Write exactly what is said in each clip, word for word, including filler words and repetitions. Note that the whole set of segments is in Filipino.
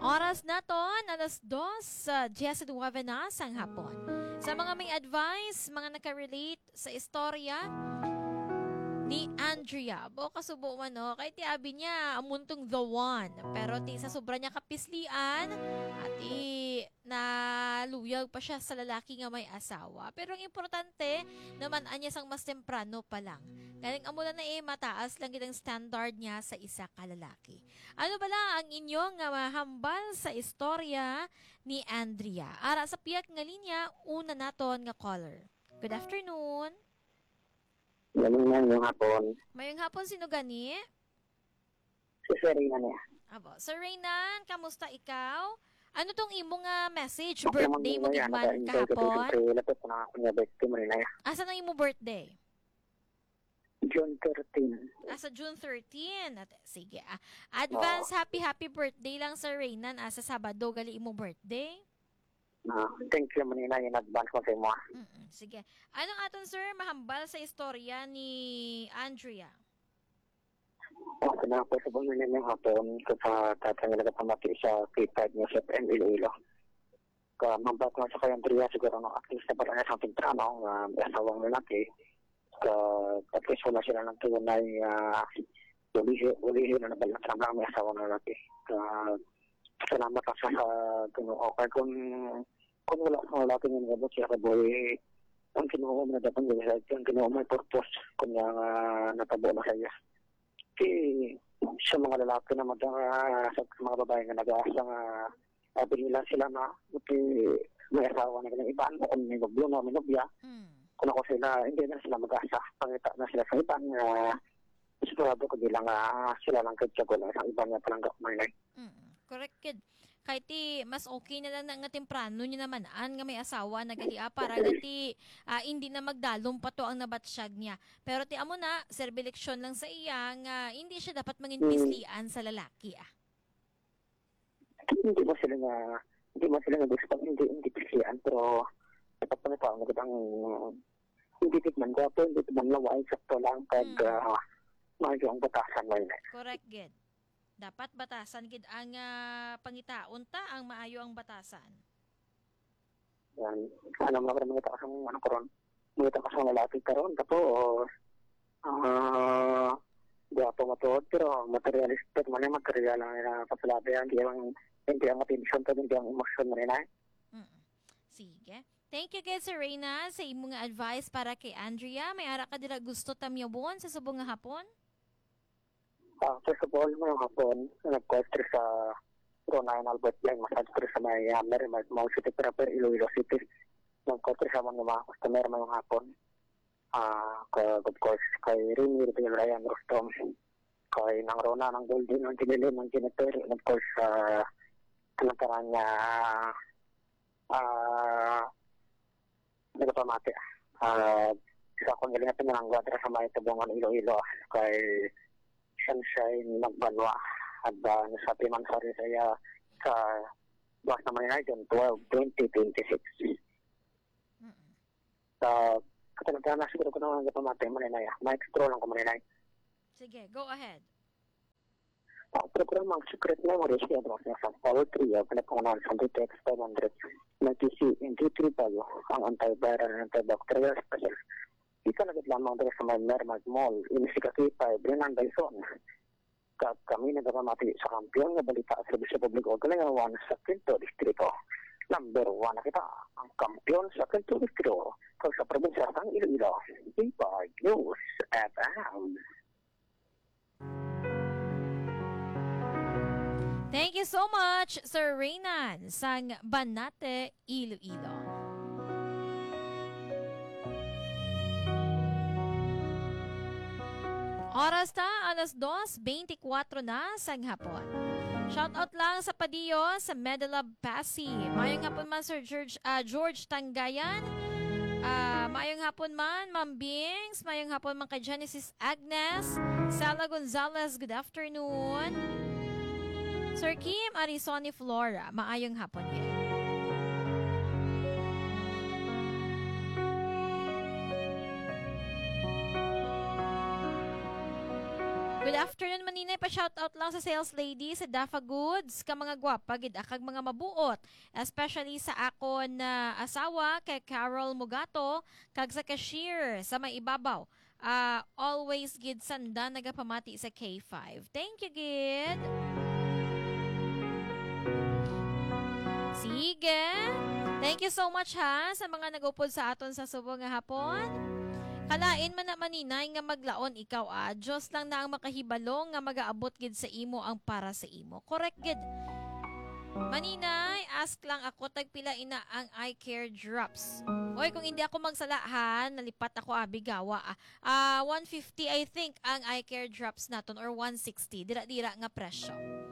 Oras naton, alas dos sa diyes at nuwebe na sang hapon. Sa mga may advice, mga nakarelate sa istorya ni Andrea. Bo kasubo man no, kay ti abi niya amuntong the one. Pero ti sa sobra niya kapislian at i naluyag pa siya sa lalaki nga may asawa. Pero ang importante naman anya sang mas temprano pa lang. Galing amo na na eh mataas lang gid ang standard niya sa isa ka lalaki. Ano bala ang inyong nga mahambal sa istorya ni Andrea? Ara sa piyak nga linya, una naton nga caller. Good afternoon. Ganun yan yung hapon. Mayong hapon, sino gani? Si Serena niya. Abo. Sir Reynan, kamusta ikaw? Ano tong imo nga message? Birthday mo gigman kahapon? Lapit na ako niya birthday mo rin na yan. Asa na imo birthday? June thirteenth. Asa June thirteenth. At, sige. Ah, advance oh. happy happy birthday lang Sir Reynan. Asa Sabado gali imo birthday? Uh, thank you manina in advance ko sa mo. Mm-mm, sige. Anong aton sir mahambal sa istorya ni Andrea? Oh, na po sa buwan na yung hapon ko sa tatang nila pamati sa K five niya sa M Iloilo. Ka mambat ko sa kay Andrea siguro no at least na pala na sa pintrano ng uh, asawang lalaki. Ka tapos wala sila ng tunay uh, ulihi ulihi na nabalang sa mga asawang lalaki. Ka salamat ka sa Ginoo kay kung kung wala kang lalaki ng gabot siya ka boy ang Ginoo mo na dapat gawin ang Ginoo may purpose kung yung uh, natabo na kaya kaya sa mga lalaki na mag uh, sa mga babae na nag-aasa nga uh, binila sila na buti may asawa na ganang ibaan kung may nobyo na may nobya mm. kung ako sila hindi na sila mag-asa pangita na sila sa ibang uh, sigurado ko bilang uh, sila lang kagsago na sa ibang nga palang gakmay na mm. Correct kid. Kahit ti mas okay na lang nga temprano niya naman an nga may asawa na gali ah, para gati uh, hindi na magdalom pa to ang nabatsyag niya. Pero ti amo na serbeleksyon lang sa iya nga hindi siya dapat mangin pislian sa lalaki ah. Hindi mo sila nga hindi mo sila nga gusto hindi hindi pislian pero dapat pa nito ang ang hindi tikman ko pero hindi tikman lang wala sakto lang pag mm. uh, medyo ang batasan mo yun. Correct gid. Dapat batasan gid ang uh, pangitaon ta ang maayo ang batasan. Yan. Ano mga mga kita kasang ano karon? Mga kita kasang lalaki karon tapos ah uh, guwapo matod pero materialistic man yung material lang na pasalabi yan hindi ang hindi ang attention to hindi ang emotion mo rin ay. Mm. Sige. Thank you kay Sir Reyna sa imong nga advice para kay Andrea. May ara ka dira gusto tamyabon sa subong nga hapon? Uh, first of all, mga hapon, nag-question sa Ronald Albert Lang, masad sa may uh, Merrimack, Mount City, pero pero Iloilo City. Nag-question sa mga mga customer mga hapon. Uh, of course, kay Rini, Ryan, Ryan Rostom, kay Nang Rona, Nang Golden, Nang Ginili, Nang Giniter, and of course, uh, kanang niya, uh, nagpamati. Uh, sa kong galing natin ng guwatra sa may tabungan Iloilo, kay Sunshine Magbanwa at uh, nasabi man sa rin saya sa buwas naman na June twelfth, twenty twenty-six. Mm-hmm. So, katalaga na siguro ko naman ang pamatay mo na ya. Ma-explore lang ko mo na Sige, go ahead. Ang programa ang secret memories niya daw sa Power three o pinapungan sa D T X five hundred na T C in D three tayo ang antiviral and antibacterial special. Ika nagit lamang doon sa may Mermaid Mall, Inisikakita, Brinan Bison. Kag kami nagpamati sa kampiyon nga balita sa Servisyo Publiko Kalingawan sa Quinto Distrito. Number one na kita, ang kampiyon sa Quinto Distrito kag sa probinsya ng Iloilo. Ipag News F M. Thank you so much, Sir Reynan, sang Banate, Iloilo. Oras ta, alas dos, twenty-four na sang hapon. Shoutout lang sa Padiyo sa Medalab Passi. Mayong hapon man Sir George, uh, George Tanggayan. Uh, mayong hapon man Ma'am Bings. Mayong hapon man kay Genesis Agnes. Sala Gonzalez, good afternoon. Sir Kim Arizoni Flora, maayong hapon yan. Good afternoon, Manina. Manina pa shoutout lang sa sales lady sa Dafa Goods, ka mga gwapa gid akag mga mabuot, especially sa akon na asawa kay Carol Mugato kag sa cashier sa may ibabaw. Ah, always gid sanda nagapamati sa K five. Thank you gid. Sige. Thank you so much ha sa mga nagupod sa aton sa subong nga hapon. Kalain man na maninay nga maglaon ikaw ah. Diyos lang na ang makahibalo nga magaabot gid sa imo ang para sa imo. Correct gid. Maninay, ask lang ako tagpila ina ang eye care drops. Oy, kung hindi ako magsalahan, nalipat ako abigawa ah. Ah, one fifty I think ang eye care drops naton or one sixty. Dira-dira nga presyo.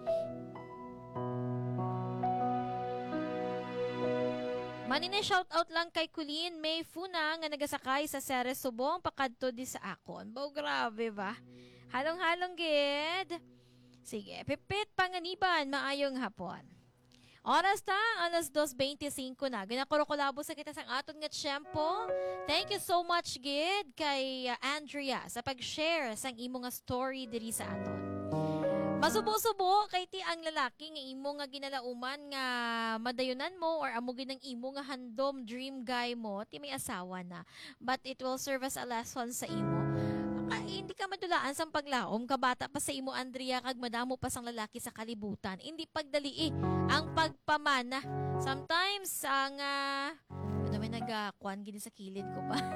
Manina shoutout lang kay Colleen May Funa nga nagasakay sa Ceres Subong pakadto di sa akon. Bo, grabe ba? Halong-halong gid. Sige, pipit panganiban maayong hapon. Oras ta, alas dos twenty-five na. Ginakurokulabo sa kita sang aton nga tiyempo. Thank you so much gid kay uh, Andrea sa pag-share sang imo nga story diri sa aton. Masubo-subo kay ti ang lalaki nga imo nga ginalauman nga madayunan mo or amo ginang imo nga handom dream guy mo ti may asawa na. But it will serve as a lesson sa imo. Ay, hindi ka madulaan sang paglaom, kabata pa sa imo Andrea kag madamo pa sang lalaki sa kalibutan. Hindi pagdali ang pagpamana. Sometimes ang uh, ano may nagakuan gini sa kilid ko pa.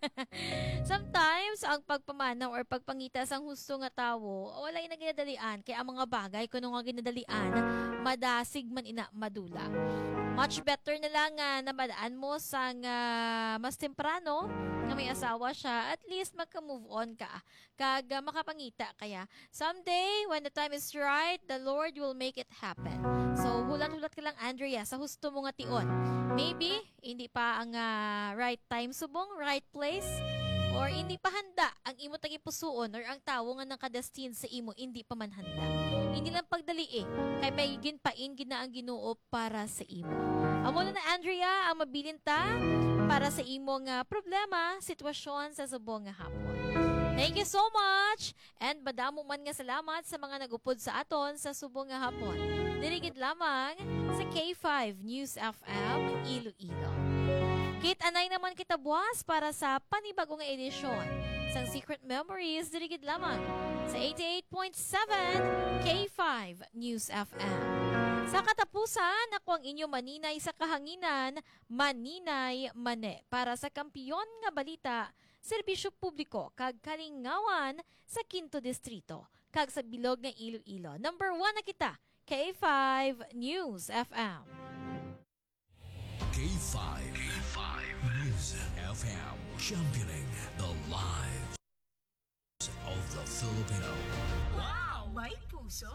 Sometimes ang pagpamana or pagpangita sang husto nga tawo, wala ina ginadalian kay ang mga bagay kuno nga ginadalian madasig man ina madula. Much better na lang nga uh, namadaan mo sang uh, mas temprano nga may asawa siya, at least magka-move on ka kag uh, makapangita kaya someday when the time is right, the Lord will make it happen. So hulat-hulat ka lang Andrea sa husto mo nga tion. Maybe hindi pa ang uh, right time subong, right place, or hindi pa handa ang imo tagipusoon or ang tawo nga nakadestin sa imo hindi pa man handa. Hindi lang pagdali eh, kay may ginpain gina ang Ginoo para sa imo. Amo na Andrea ang mabilin ta para sa imo nga problema, sitwasyon sa subong nga hapon. Thank you so much and madamo man nga salamat sa mga nagupod sa aton sa subong nga hapon. Dirigid lamang sa K five News F M Iloilo. Kit anay naman kita buwas para sa panibagong edisyon sang Secret Memories dirigid lamang sa eighty-eight point seven K five News F M. Sa katapusan, ako ang inyo maninay sa kahanginan, Maninay Mane, para sa kampiyon nga balita, serbisyo publiko kag kalingawan sa Quinto Distrito, kag sa bilog nga Iloilo. Number one na kita, K five News F M. K five. K five News F M. Championing the lives of the Filipino. Wow! May puso!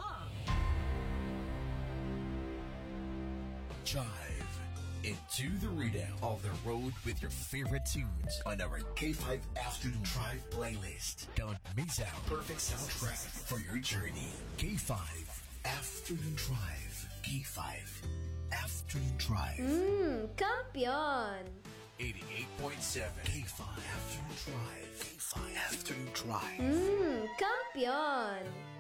Jive into the readout of the road with your favorite tunes on our K five Afternoon Drive playlist. Don't miss out. Perfect soundtrack for your journey. K five Afternoon Drive. K five Afternoon Drive. Mmm, kampiyon! eighty-eight point seven K five Afternoon Drive. K five Afternoon Drive. Mmm, kampiyon!